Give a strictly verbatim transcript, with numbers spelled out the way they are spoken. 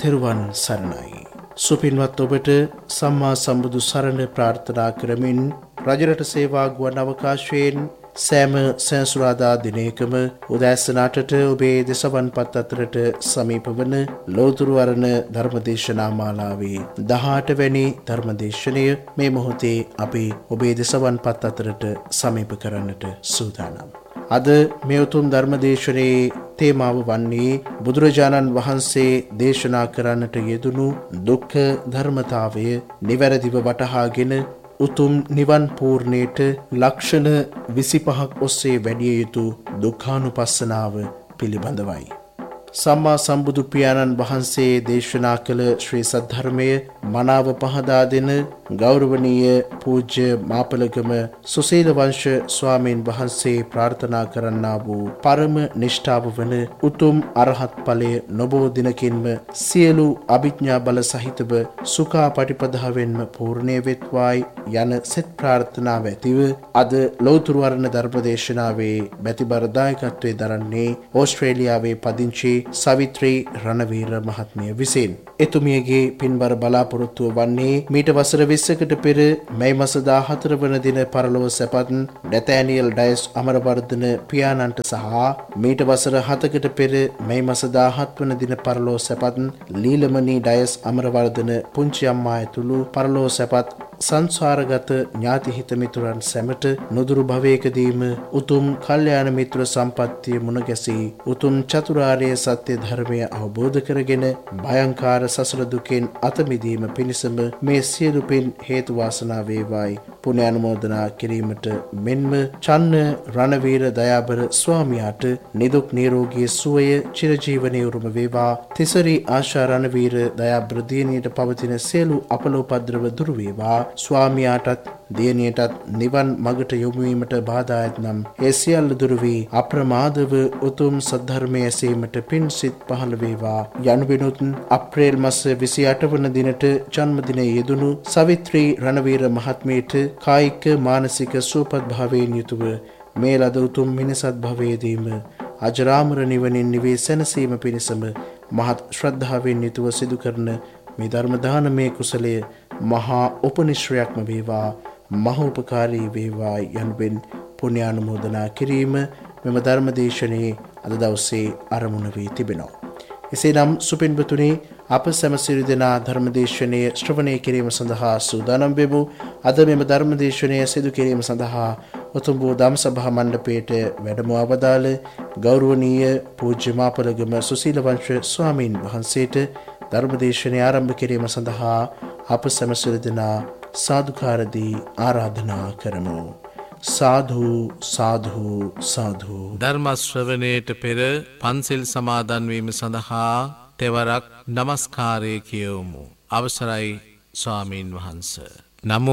තෙරුවන් සරණයි. සුපින්වත් ඔබට සම්මා සම්බුදු සරණ ප්‍රාර්ථනා කරමින් රජරට සේවා ගුවන් අවකාශයෙන් සෑම සෙනසුරාදා දිනයකම උදෑසන අටට ඔබේ දෙසවන්පත් අතරට සමීප වන ලෝතුරු අරණ ධර්මදේශනා මාලාවේ දහඅට වැනි ධර්මදේශනය මේ මොහොතේ අපි ඔබේ දෙසවන්පත් අතරට සමීප කරන්නට සූදානම්. අද මේ උතුම් ධර්මදේශනයේ තේමාව වන්නේ බුදුරජාණන් වහන්සේ දේශනා කරන්නට යෙදුණු දුක්ඛ ධර්මතාවය නිවැරදිව වටහාගෙන උතුම් නිවන් පූර්ණයට ලක්ෂණ විසිපහක් ඔස්සේ වැඩිය යුතු දුක්ඛානුපස්සනාව පිළිබඳවයි. සම්මා සම්බුදු පියාණන් වහන්සේ දේශනා කළ ශ්‍රී සද්ධර්මය මනාව පහදා දෙන ගෞරවනීය පූජ්‍ය මාපලගම සුසීල වංශ ස්වාමීන් වහන්සේ ප්‍රාර්ථනා කරන්නා වූ පරම නිෂ්ඨාව වන උතුම් අරහත් ඵලය නොබෝ දිනකින්ම සියලු අභිඥා බල සහිතව සුඛා පටිපදාවෙන්ම පූර්ණේ වෙත්වායි යන සෙත් ප්‍රාර්ථනාව ඇතිව අද ලෞතර වර්ණ ධර්මදේශනාවේ බැතිබර දායකත්වයේ දරන්නේ ඕස්ට්‍රේලියාවේ පදිංචි සවිත්‍රී රණවීර මහත්මිය විසින්. එතුමියගේ පින්බර බලාපොරොත්තුව වන්නේ මීට වසර විස්සකට පෙර මැයි මාස දාහතර වන දින පරලොව සැපත් ඩැතෑනියල් ඩයස් අමරවර්ධන පියාණන්ට සහ මීට වසර හතකට පෙර මැයි මාස දාහත් වන දින පරලොව සැපත් ලීලමණී ඩයස් අමරවර්ධන පුංචි අම්මා ඇතුළු පරලොව සැපත් සංසාරගත ඥාති හිත මිතුරන් සැමට නුදුරු භවයකදීම උතුම් කල්යාණ මිත්‍ර සම්පත්තිය මුණ ගැසී උතුම් චතුරාර්ය සත්‍ය ධර්මය අවබෝධ කරගෙන භයංකාර සසර දුකෙන් අත මිදීම පිණිසම මේ සියලු පින් හේතු වාසනා වේවායි පුණ්‍ය අනුමෝදනා කිරීමට මෙන්ම චන්න රණවීර දයාබර ස්වාමියාට නිදුක් නිරෝගී සුවය චිරජීවනයේ උරුම වේවා. තිසරි ආශා රණවීර දයාබර දියණියට පවතින සියලු අපලෝපද්‍රව දුරු වේවා. ස්වාමියාටත් දියණියටත් නිවන් මගට යොමු වීමට බාධා ඇතනම් ඒ සියල්ල දුරු වී අප්‍රමාදව උතුම් සද්ධර්මයේ ඇසීමට පින් සිත් පහළ වේවා. යනුවෙනුත් අප්‍රේල් මාස විසිඅට වන දිනට ජන්මදිනයේ යෙදුණු සවිත්‍රී රණවීර මහත්මියට කායික මානසික සුවපත් භාවයෙන් යුතුව මේ ලද උතුම් මිනිසත් භවයේදීම අජරාමර නිවනින් නිවී සැනසීම පිණිසම මහත් ශ්‍රද්ධාවෙන් යුතුව සිදු කරන මේ ධර්ම දානමය කුසලය මහා උපනිශ්‍රයක්ම වේවා, මහෝපකාරී වේවා යනුවෙන් පුණ්‍යානුමෝදනා කිරීම මෙම ධර්ම දේශනයේ අද දවසේ ආරම්භ වී තිබෙනවා. එසේනම් සුපින්වතුනි, අප සැම සියලු දෙනා ධර්ම දේශනයේ ශ්‍රවණය කිරීම සඳහා සූදානම් වෙමු. අද මෙම ධර්ම දේශනය සිදු කිරීම සඳහා උතුම් වූ ධම්සභා මණ්ඩපයේට වැඩම අවදාළ ගෞරවනීය පූජ්‍ය මාපලගම සුසීල වංශ ස්වාමීන් වහන්සේට ධර්ම දේශනය ආරම්භ කිරීම සඳහා අප සැම සියලු දෙනා සාදුකාරදී ආරාධනා කරමු. සාධු සාධු සාධු. ධර්ම ශ්‍රවණයට පෙර පන්සිල් සමාදන් වීම සඳහා තෙවරක් නමස්කාරය කියවමු. අවසරයි ස්වාමීන් වහන්ස. නමෝ